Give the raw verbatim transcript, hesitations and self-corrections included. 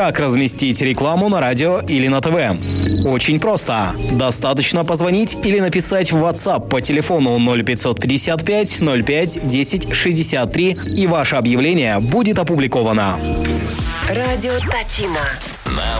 Как разместить рекламу на радио или на ТВ? Очень просто. Достаточно позвонить или написать в WhatsApp по телефону ноль пятьсот пятьдесят пять ноль пять десять шестьдесят три, и ваше объявление будет опубликовано. Радио Татина.